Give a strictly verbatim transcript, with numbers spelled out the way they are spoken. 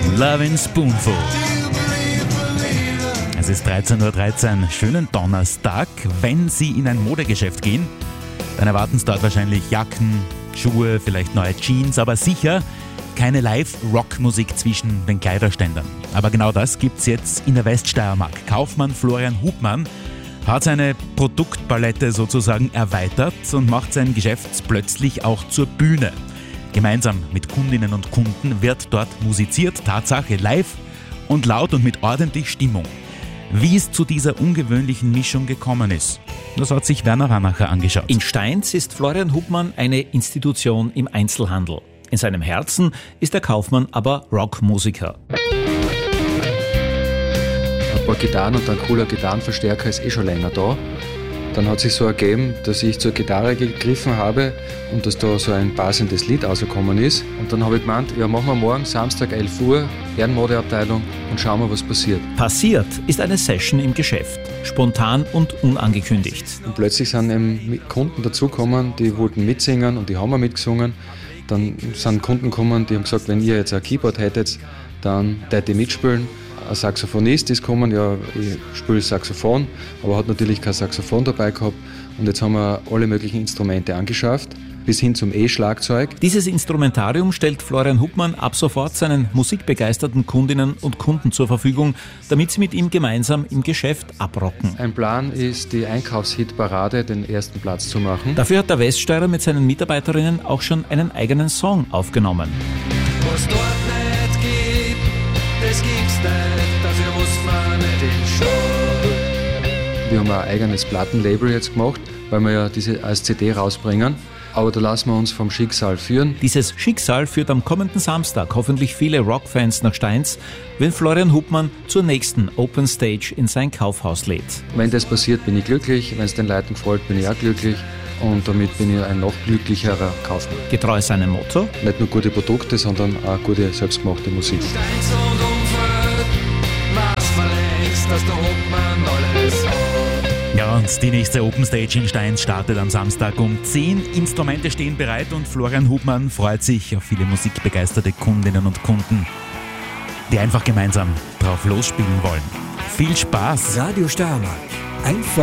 Lovin' Spoonful. Es ist dreizehn Uhr dreizehn, schönen Donnerstag. Wenn Sie in ein Modegeschäft gehen, dann erwarten Sie dort wahrscheinlich Jacken, Schuhe, vielleicht neue Jeans, aber sicher keine Live-Rock-Musik zwischen den Kleiderständern. Aber genau das gibt's jetzt in der Weststeiermark. Kaufmann Florian Hubmann hat seine Produktpalette sozusagen erweitert und macht sein Geschäft plötzlich auch zur Bühne. Gemeinsam mit Kundinnen und Kunden wird dort musiziert, Tatsache live und laut und mit ordentlich Stimmung. Wie es zu dieser ungewöhnlichen Mischung gekommen ist, das hat sich Werner Ranacher angeschaut. In Stainz ist Florian Hubmann eine Institution im Einzelhandel. In seinem Herzen ist der Kaufmann aber Rockmusiker. Ein paar Gitarren und ein cooler Gitarrenverstärker ist eh schon länger da. Dann hat sich so ergeben, dass ich zur Gitarre gegriffen habe und dass da so ein passendes Lied rausgekommen ist. Und dann habe ich gemeint, ja, machen wir morgen Samstag elf Uhr, Herrenmodeabteilung und schauen wir, was passiert. Passiert ist eine Session im Geschäft, spontan und unangekündigt. Und plötzlich sind eben Kunden dazugekommen, die wollten mitsingen und die haben auch mitgesungen. Dann sind Kunden gekommen, die haben gesagt, wenn ihr jetzt ein Keyboard hättet, dann würdet ihr mitspielen. Ein Saxophonist ist gekommen, ja, ich spiele Saxophon, aber hat natürlich kein Saxophon dabei gehabt. Und jetzt haben wir alle möglichen Instrumente angeschafft, bis hin zum E-Schlagzeug. Dieses Instrumentarium stellt Florian Hubmann ab sofort seinen musikbegeisterten Kundinnen und Kunden zur Verfügung, damit sie mit ihm gemeinsam im Geschäft abrocken. Ein Plan ist, die Einkaufshitparade den ersten Platz zu machen. Dafür hat der Weststeirer mit seinen Mitarbeiterinnen auch schon einen eigenen Song aufgenommen. Was dort nicht gibt, das gibt's nicht, dafür muss man nicht in Schule. Wir haben ein eigenes Plattenlabel jetzt gemacht, weil wir ja diese als C D rausbringen. Aber da lassen wir uns vom Schicksal führen. Dieses Schicksal führt am kommenden Samstag hoffentlich viele Rockfans nach Stainz, wenn Florian Hubmann zur nächsten Open Stage in sein Kaufhaus lädt. Wenn das passiert, bin ich glücklich. Wenn es den Leuten gefällt, bin ich auch glücklich. Und damit bin ich ein noch glücklicherer Kaufmann. Getreu seinem Motto: Nicht nur gute Produkte, sondern auch gute, selbstgemachte Musik. Steins und Umfeld, was verlängst, dass der Hubmann alles hat. Ja, und die nächste Open Stage in Stainz startet am Samstag um zehn. Instrumente stehen bereit und Florian Hubmann freut sich auf viele musikbegeisterte Kundinnen und Kunden, die einfach gemeinsam drauf losspielen wollen. Viel Spaß! Radio Steiermark. Einfach